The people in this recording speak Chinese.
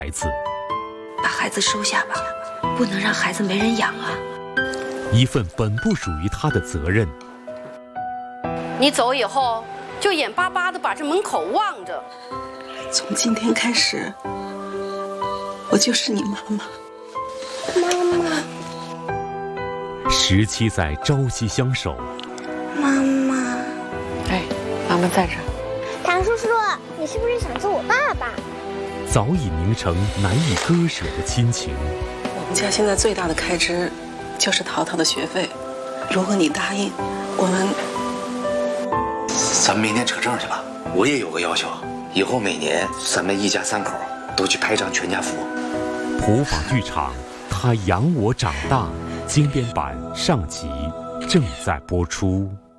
孩子， 把孩子收下吧，不能让孩子没人养啊。 一份本不属于他的责任。 你走以后，就眼巴巴地把这门口望着。 从今天开始，我就是你妈妈。 妈妈。 17载朝夕相守。 妈妈。 哎，妈妈在这儿。 唐叔叔，你是不是想做我爸爸？ 早已凝成难以割舍的亲情。 我们家现在最大的开支就是淘淘的学费，如果你答应，我们…… 咱们明天扯证去吧。我也有个要求，以后每年咱们一家3口都去拍张全家福。 普法剧场，他养我长大经典版上集正在播出。